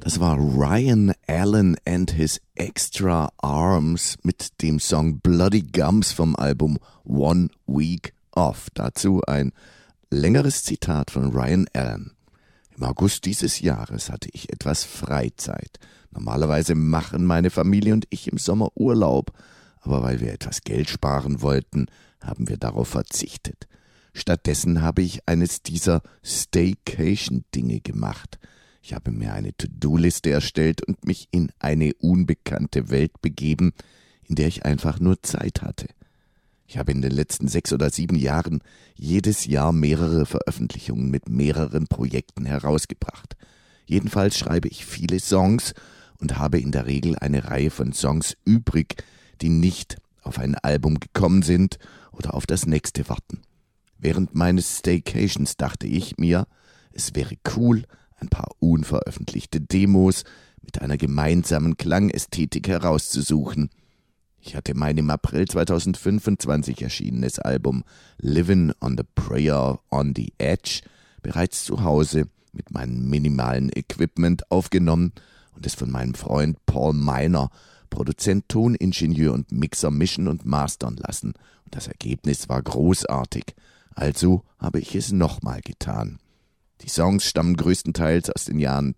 Das war Ryan Allen and his Extra Arms mit dem Song Bloody Gums vom Album One Week Off. Dazu ein längeres Zitat von Ryan Allen. Im August dieses Jahres hatte ich etwas Freizeit. Normalerweise machen meine Familie und ich im Sommer Urlaub, aber weil wir etwas Geld sparen wollten, haben wir darauf verzichtet. Stattdessen habe ich eines dieser Staycation-Dinge gemacht. Ich habe mir eine To-Do-Liste erstellt und mich in eine unbekannte Welt begeben, in der ich einfach nur Zeit hatte. Ich habe in den letzten 6 oder 7 Jahren jedes Jahr mehrere Veröffentlichungen mit mehreren Projekten herausgebracht. Jedenfalls schreibe ich viele Songs und habe in der Regel eine Reihe von Songs übrig, die nicht auf ein Album gekommen sind oder auf das nächste warten. Während meines Staycations dachte ich mir, es wäre cool, ein paar unveröffentlichte Demos mit einer gemeinsamen Klangästhetik herauszusuchen. Ich hatte mein im April 2025 erschienenes Album Livin' on the Prayer on the Edge bereits zu Hause mit meinem minimalen Equipment aufgenommen und es von meinem Freund Paul Miner, Produzent, Toningenieur und Mixer, mischen und mastern lassen. Und das Ergebnis war großartig. Also habe ich es nochmal getan. Die Songs stammen größtenteils aus den Jahren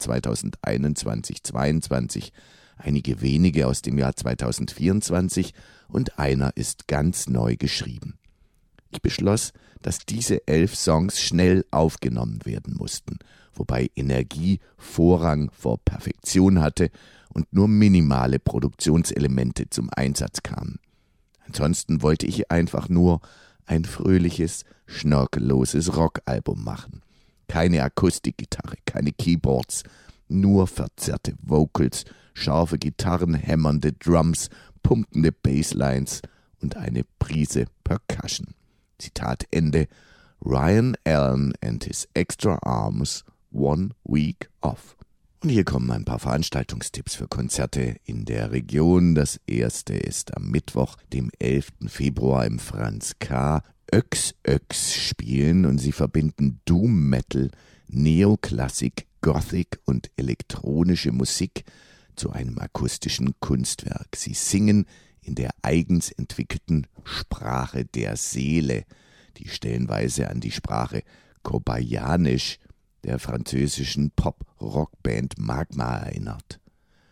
2021-22, einige wenige aus dem Jahr 2024 und einer ist ganz neu geschrieben. Ich beschloss, dass diese 11 Songs schnell aufgenommen werden mussten, wobei Energie Vorrang vor Perfektion hatte und nur minimale Produktionselemente zum Einsatz kamen. Ansonsten wollte ich einfach nur ein fröhliches, schnörkelloses Rockalbum machen. Keine Akustikgitarre, keine Keyboards, nur verzerrte Vocals, scharfe Gitarren, hämmernde Drums, pumpende Basslines und eine Prise Percussion. Zitat Ende. Ryan Allen and his Extra Arms, One Week Off. Und hier kommen ein paar Veranstaltungstipps für Konzerte in der Region. Das erste ist am Mittwoch, dem 11. Februar im Franz K. Öx spielen und sie verbinden Doom Metal, Neoklassik, Gothic und elektronische Musik zu einem akustischen Kunstwerk. Sie singen in der eigens entwickelten Sprache der Seele, die stellenweise an die Sprache Kobayanisch der französischen Pop-Rock-Band Magma erinnert.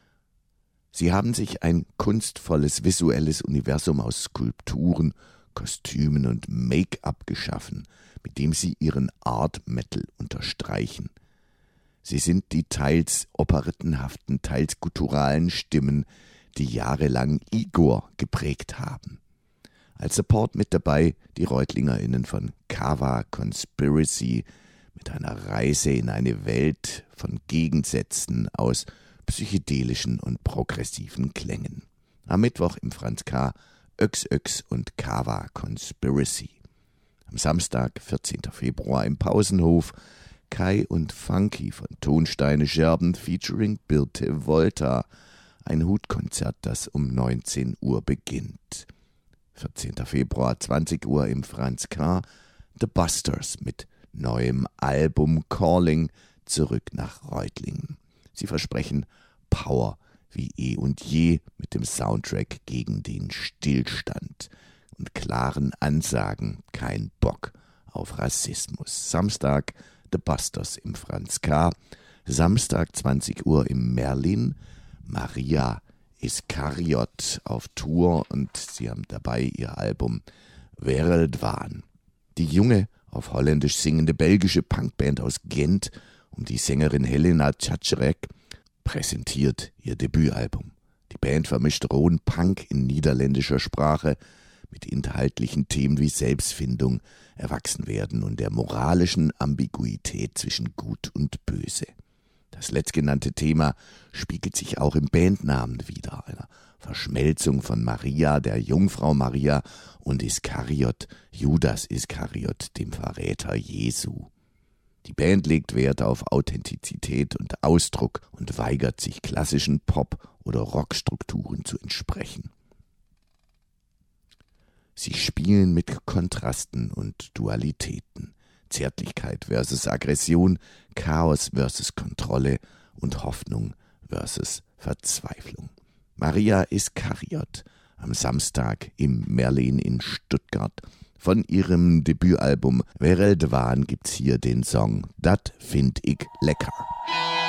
Sie haben sich ein kunstvolles visuelles Universum aus Skulpturen, Kostümen und Make-up geschaffen, mit dem sie ihren Art Metal unterstreichen. Sie sind die teils operettenhaften, teils gutturalen Stimmen, die jahrelang Igor geprägt haben. Als Support mit dabei die ReutlingerInnen von Kava Conspiracy mit einer Reise in eine Welt von Gegensätzen aus psychedelischen und progressiven Klängen. Am Mittwoch im Franz K. Öx und Kava Conspiracy. Am Samstag, 14. Februar im Pausenhof, Kai und Funky von Tonsteine Scherben featuring Birte Volta. Ein Hutkonzert, das um 19 Uhr beginnt. 14. Februar, 20 Uhr im Franz K. The Busters mit neuem Album Calling zurück nach Reutlingen. Sie versprechen Power wie eh und je mit dem Soundtrack gegen den Stillstand und klaren Ansagen, kein Bock auf Rassismus. Samstag The Busters im Franz K. Samstag 20 Uhr im Merlin, Maria Iskariot auf Tour und sie haben dabei ihr Album Wereldwaan. Die junge, auf Holländisch singende belgische Punkband aus Gent um die Sängerin Helena Czaczorek präsentiert ihr Debütalbum. Die Band vermischt rohen Punk in niederländischer Sprache mit inhaltlichen Themen wie Selbstfindung, Erwachsenwerden und der moralischen Ambiguität zwischen Gut und Böse. Das letztgenannte Thema spiegelt sich auch im Bandnamen wider, einer Verschmelzung von Maria, der Jungfrau Maria, und Iskariot, Judas Iskariot, dem Verräter Jesu. Die Band legt Wert auf Authentizität und Ausdruck und weigert sich, klassischen Pop- oder Rockstrukturen zu entsprechen. Sie spielen mit Kontrasten und Dualitäten, Zärtlichkeit versus Aggression, Chaos versus Kontrolle und Hoffnung versus Verzweiflung. Maria Iskariot am Samstag im Merlin in Stuttgart. Von ihrem Debütalbum Vereld Waan gibt's hier den Song Dat find ik lecker.